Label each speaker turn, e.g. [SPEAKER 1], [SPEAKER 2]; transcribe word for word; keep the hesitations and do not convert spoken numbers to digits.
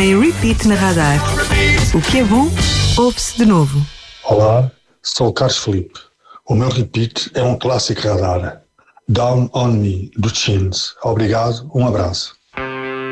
[SPEAKER 1] em repeat na Radar. O que é bom, ouve-se de novo.
[SPEAKER 2] Olá, sou o Carlos Felipe. O meu repeat é um clássico Radar. Down on Me, do Chins. Obrigado, um abraço.